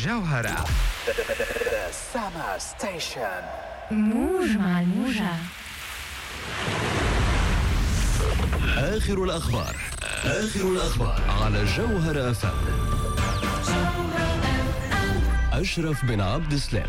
الجوهرة. سما ستيشن. موج مع الموجة. آخر الأخبار على جوهرة أفهم. أشرف بن عبد السلام.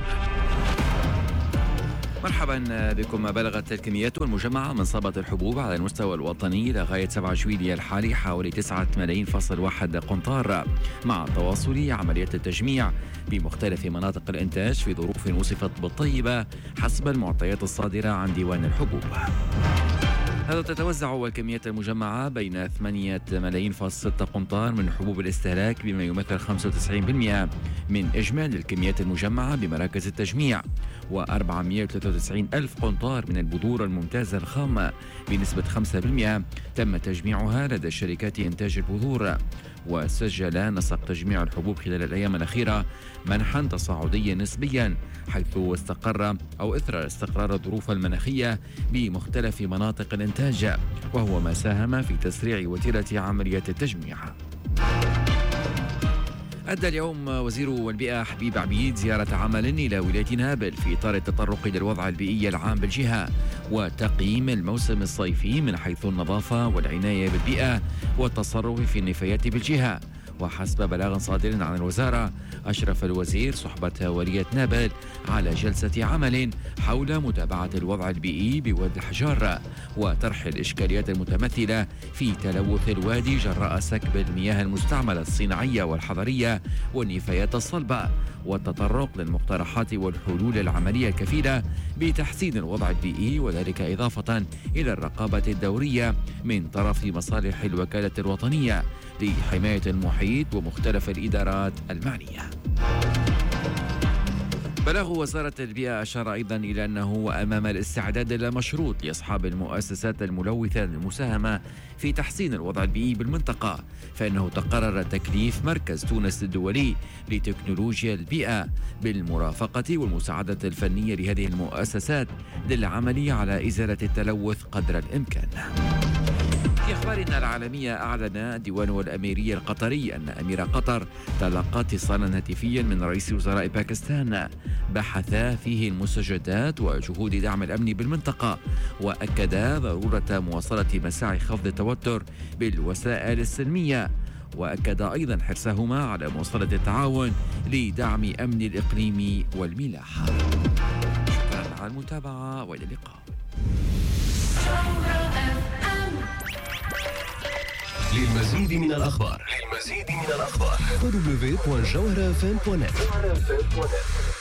مرحبا بكم. ما بلغت الكميات المجمعة من صبغة الحبوب على المستوى الوطني لغاية 7 جويلية الحالي حوالي 9 ملايين فاصل 1 قنطار، مع تواصل عمليات التجميع بمختلف مناطق الإنتاج في ظروف وصفت بالطيبة حسب المعطيات الصادرة عن ديوان الحبوب. هذا تتوزع الكميات المجمعة بين 8 ملايين فاصل 6 قنطار من حبوب الاستهلاك بما يمثل 95% من إجمالي الكميات المجمعة بمراكز التجميع، و493 ألف قنطار من البذور الممتازة الخامة بنسبة 5% تم تجميعها لدى شركات إنتاج البذور. وسجل نسق تجميع الحبوب خلال الأيام الأخيرة منحا تصاعديا نسبيا، حيث إثر استقرار الظروف المناخية بمختلف مناطق الإنتاج، وهو ما ساهم في تسريع وتيرة عمليات التجميع. أدى اليوم وزير البيئة حبيب عبيد زيارة عمل إلى ولاية نابل في إطار التطرق إلى الوضع البيئي العام بالجهة وتقييم الموسم الصيفي من حيث النظافة والعناية بالبيئة والتصرف في النفايات بالجهة. وحسب بلاغ صادر عن الوزارة، أشرف الوزير صحبة ولية نابل على جلسة عمل حول متابعة الوضع البيئي بوادي الحجار وطرح الإشكاليات المتمثلة في تلوث الوادي جراء سكب المياه المستعملة الصناعية والحضرية والنفايات الصلبة، والتطرق للمقترحات والحلول العملية الكفيلة بتحسين الوضع البيئي، وذلك إضافة إلى الرقابة الدورية من طرف مصالح الوكالة الوطنية لحماية المحيط ومختلف الإدارات المعنية. بلاغ وزارة البيئة أشار أيضا إلى أنه أمام الاستعداد المشروط لأصحاب المؤسسات الملوثة للمساهمة في تحسين الوضع البيئي بالمنطقة، فإنه تقرر تكليف مركز تونس الدولي لتكنولوجيا البيئة بالمرافقة والمساعدة الفنية لهذه المؤسسات للعمل على إزالة التلوث قدر الإمكان. في أخبارنا العالمية، أعلن الديوان الأميري القطري أن أمير قطر تلقى اتصالا هاتفيا من رئيس وزراء باكستان بحث فيه المستجدات وجهود دعم الأمن بالمنطقة، وأكد ضرورة مواصلة مساعي خفض التوتر بالوسائل السلمية، وأكد أيضا حرصهما على مواصلة التعاون لدعم أمن الإقليم والملاحة. شكرا على المتابعة وإلى اللقاء. للمزيد من الأخبار www.jawharafm.net.